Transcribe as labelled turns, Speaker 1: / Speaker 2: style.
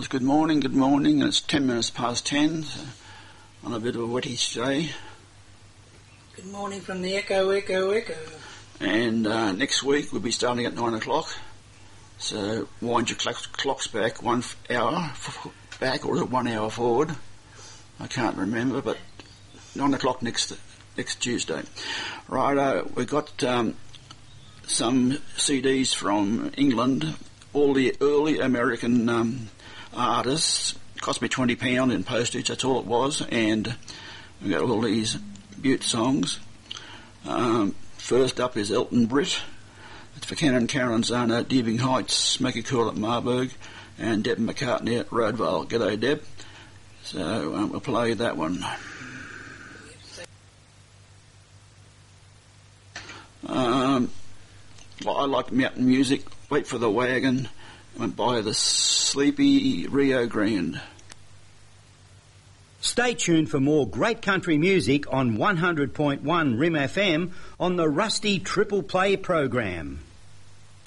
Speaker 1: listeners, good morning. It's 10 minutes past 10 on a bit of a wettish day.
Speaker 2: Good morning from the Echo.
Speaker 1: And next week we'll be starting at 9 o'clock. So wind your clocks back 1 hour back, or is it 1 hour forward? I can't remember, but 9 o'clock next Tuesday. Right, we've got some CDs from England, all the early American artists. Cost me £20 in postage, that's all it was, and we've got all these Butte songs. First up is Elton Britt. It's for Ken and Karen Zana at Deebing Heights, Smoky Cool at Marburg, and Deb McCartney at Roadvale. G'day, Deb. So we'll play that one. I like mountain music. Wait for the Wagon. Went by the sleepy Rio Grande.
Speaker 3: Stay tuned for more great country music on 100.1 Rim FM on the Rusty Triple Play program.